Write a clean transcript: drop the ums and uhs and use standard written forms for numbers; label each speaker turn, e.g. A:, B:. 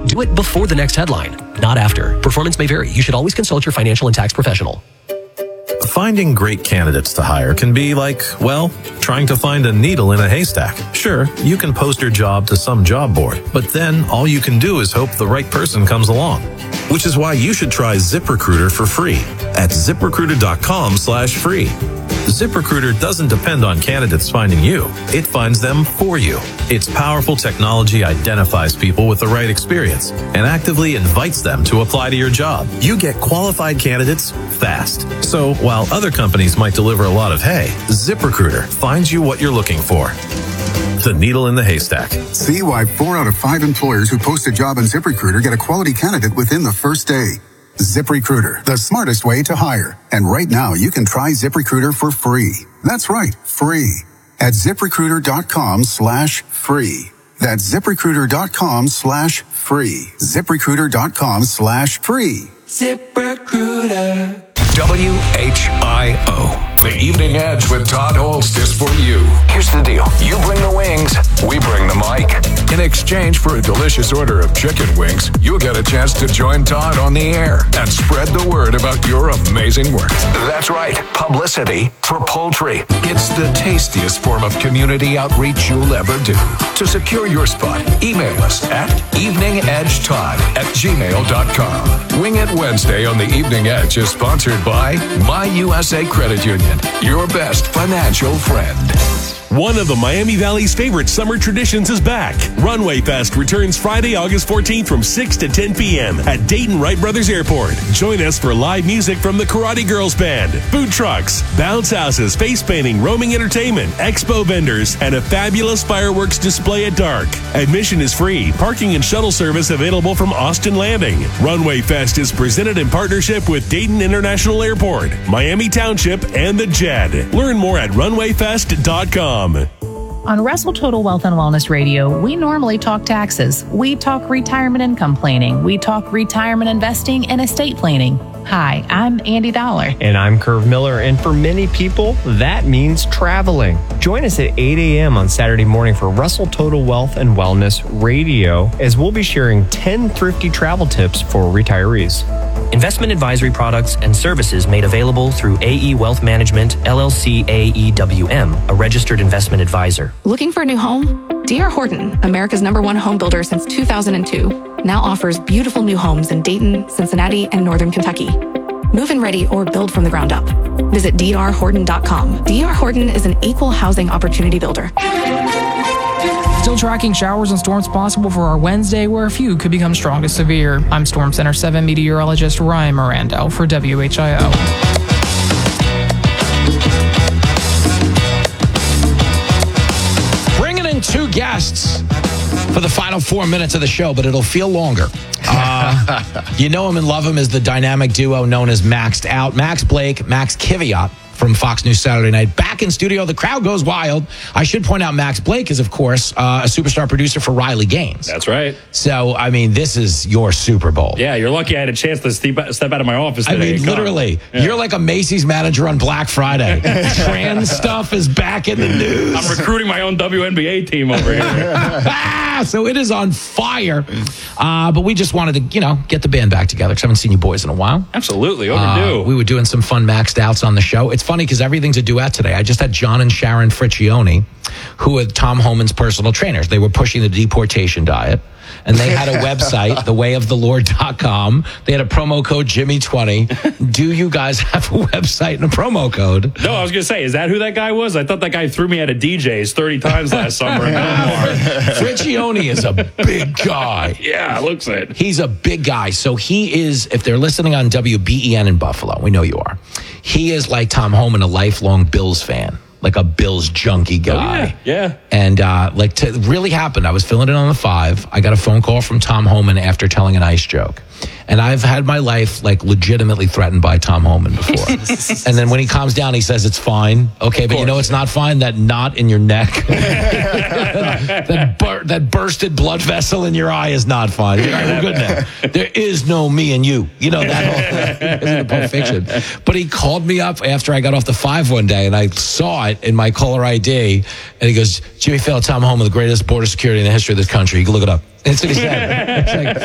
A: Do it before the next headline, not after. Performance may vary. You should always consult your financial and tax professional.
B: Finding great candidates to hire can be like, well, trying to find a needle in a haystack. Sure, you can post your job to some job board, but then all you can do is hope the right person comes along. Which is why you should try ZipRecruiter for free at ZipRecruiter.com/free. ZipRecruiter doesn't depend on candidates finding you. It finds them for you. Its powerful technology identifies people with the right experience and actively invites them to apply to your job. You get qualified candidates fast. So while other companies might deliver a lot of hay, ZipRecruiter finds you what you're looking for. The needle in the haystack.
C: See why 4 out of 5 employers who post a job on ZipRecruiter get a quality candidate within the first day. ZipRecruiter, the smartest way to hire. And right now, you can try ZipRecruiter for free. That's right, free. At ZipRecruiter.com/free. That's ZipRecruiter.com/free. ZipRecruiter.com/free.
D: ZipRecruiter. WHIO. The Evening Edge with Todd Holst is for you. Here's the deal. You bring the wings, we bring the mic. In exchange for a delicious order of chicken wings, you'll get a chance to join Todd on the air and spread the word about your amazing work. That's right. Publicity for poultry. It's the tastiest form of community outreach you'll ever do. To secure your spot, email us at eveningedgetod@gmail.com. Wing It Wednesday on the Evening Edge is sponsored by My USA Credit Union, your best financial friend.
E: One of the Miami Valley's favorite summer traditions is back. Runway Fest returns Friday, August 14th from 6 to 10 p.m. at Dayton Wright Brothers Airport. Join us for live music from the Karate Girls Band, food trucks, bounce houses, face painting, roaming entertainment, expo vendors, and a fabulous fireworks display at dark. Admission is free. Parking and shuttle service available from Austin Landing. Runway Fest is presented in partnership with Dayton International Airport, Miami Township, and the JED. Learn more at runwayfest.com.
F: On Russell Total Wealth and Wellness Radio, we normally talk taxes. We talk retirement income planning. We talk retirement investing and estate planning. Hi, I'm Andy Dollar.
G: And I'm Curve Miller. And for many people, that means traveling. Join us at 8 a.m. on Saturday morning for Russell Total Wealth and Wellness Radio, as we'll be sharing 10 thrifty travel tips for retirees.
A: Investment advisory products and services made available through AE Wealth Management, LLC AEWM, a registered investment advisor.
H: Looking for a new home? D.R. Horton, America's #1 home builder since 2002, now offers beautiful new homes in Dayton, Cincinnati, and Northern Kentucky. Move-in ready or build from the ground up. Visit drhorton.com. D.R. Horton is an equal housing opportunity builder.
I: Still tracking showers and storms possible for our Wednesday, where a few could become strong to severe. I'm Storm Center 7 meteorologist Ryan Mirando for WHIO.
J: Bringing in 2 guests for the final 4 minutes of the show, but it'll feel longer. You know him and love him as the dynamic duo known as Maxed Out. Max Blake, Max Kiviat from Fox News Saturday Night. Back in studio, the crowd goes wild. I should point out Max Blake is, of course, a superstar producer for Riley Gaines.
K: That's right.
J: So, I mean, this is your Super Bowl.
K: Yeah, you're lucky I had a chance to step out of my office today.
J: I mean, literally, you're like a Macy's manager on Black Friday. Trans stuff is back in the news.
K: I'm recruiting my own WNBA team over here.
J: So it is on fire. But we just wanted to, get the band back together because I haven't seen you boys in a while.
K: Absolutely, overdue.
J: We were doing some fun Maxed Outs on the show. It's funny because everything's a duet today. I just had John and Sharon Friccione, who are Tom Homan's personal trainers. They were pushing the deportation diet. And they had a website, thewayoftheLord.com. They had a promo code Jimmy20. Do you guys have a website and a promo code?
K: No, I was going to say, is that who that guy was? I thought that guy threw me at a DJ's 30 times last summer in Belmar.
J: Friccione is a big guy.
K: Yeah, looks it.
J: He's a big guy. So he is, if they're listening on WBEN in Buffalo, we know you are, he is like Tom Homan, a lifelong Bills fan. Like a Bills junkie guy.
K: Oh, yeah.
J: And it really happened. I was filling in on the 5. I got a phone call from Tom Homan after telling an ice joke. And I've had my life legitimately threatened by Tom Homan before. And then when he calms down, he says it's fine. Okay, but you know it's not fine? That knot in your neck. that bursted blood vessel in your eye is not fine. All right, we're good now. There is no me and you. That whole thing isn't a Pulp Fiction. But he called me up after I got off the 5 one day, and I saw it in my caller ID. And he goes, Jimmy Fallon, Tom Homan, the greatest border security in the history of this country. You can look it up. That's what he said.